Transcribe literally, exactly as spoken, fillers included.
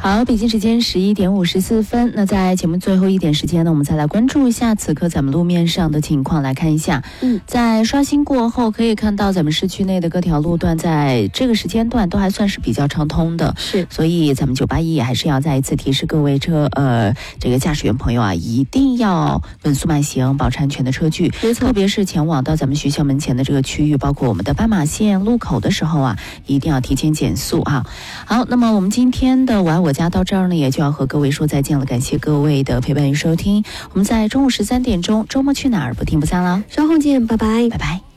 好，北京时间十一点五十四分。那在节目最后一点时间呢，我们再来关注一下此刻咱们路面上的情况，来看一下。 嗯， 在刷新过后，可以看到咱们市区内的各条路段在这个时间段都还算是比较畅通的。 是， 所以咱们九八一也还是要再一次提示各位车呃这个驾驶员朋友啊，一定要稳速慢行，保持安全的车距。 没错， 特别是前往到咱们学校门前的这个区域，包括我们的斑马线路口的时候啊，一定要提前减速啊。好，那么我们今天的我爱我家到这儿呢，也就要和各位说再见了。感谢各位的陪伴与收听，我们在中午十三点钟周末去哪儿不听不散了， 稍后见，拜拜， 拜拜。